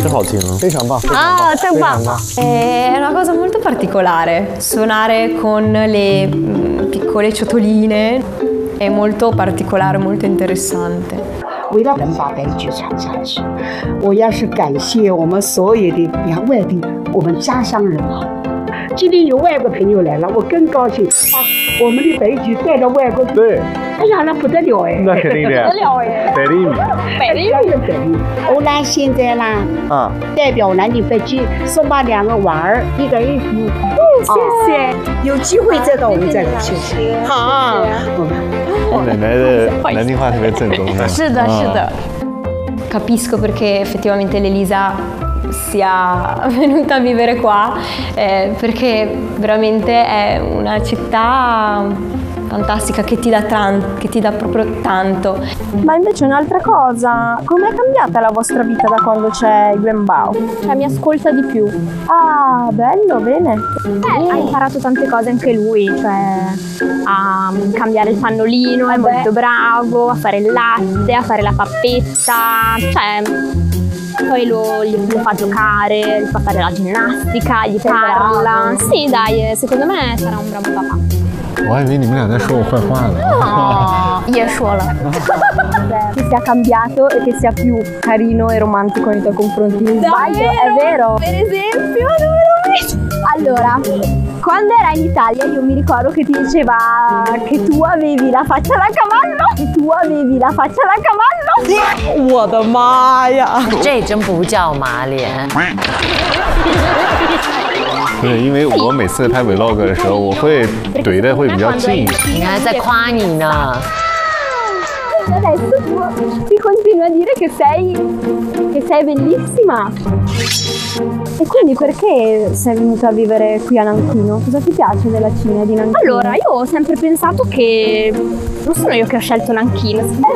真好听啊，非常棒。 Ah, sei brava. È una cosa molto particolare, suonare con le piccole ciotoline è molto particolare, molto interessante. 为了能把悲剧传下去，我要是感谢我们所有的外地我们家乡人啊。今天有外国朋友来了，我更高兴啊！我们的悲剧带到外国去， 对， 哎呀，那不得了哎， 那肯定的， 不得了哎， 百厘米。 百厘米。欧兰现在啦， 啊， 代表我们的北京送把2个娃儿，一个衣服。谢谢，有机会再到我们这里去。好，我们。 奶奶的南京话特别正宗。 是的，是的。Capisco perché effettivamente l'Elisa sia venuta a vivere qua, perché veramente è una città fantastica che ti dà proprio tanto. Ma invece un'altra cosa, com'è cambiata la vostra vita da quando c'è Yuan Bao? Cioè mi ascolta di più. Ah, bello, bene. Ha imparato tante cose anche lui, cioè a cambiare il pannolino, è molto bravo, a fare il latte, a fare la pappetta, cioè poi lo fa giocare, gli fa fare la ginnastica, gli parla. Sì, dai, secondo me sarà un bravo papà. 我还以为你们俩在说我坏话呢。 No, io solo. Che sia cambiato e che sia più carino e romantico nei tuoi confronti. Mi sbaglio, è vero? Per esempio, allora, quando era in Italia io mi ricordo che ti diceva che tu avevi la faccia da cavallo. Che tu avevi la faccia da cavallo. 我的妈呀！ 这真不叫马脸。 不是，因为我每次拍 vlog 的时候，我会怼的会比较近。 你看在夸你呢。 Adesso tu ti continua a dire che sei bellissima. E quindi perché sei venuta a vivere qui a Nanchino? Cosa ti piace della Cina di Nanchino? Allora, io ho sempre pensato che non sono io che ho scelto Nanchino,